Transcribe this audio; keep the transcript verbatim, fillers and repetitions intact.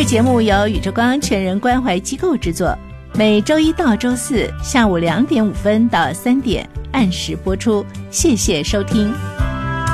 节目由宇宙光全人关怀机构制作，每周一到周四下午两点五分到三点按时播出，谢谢收听。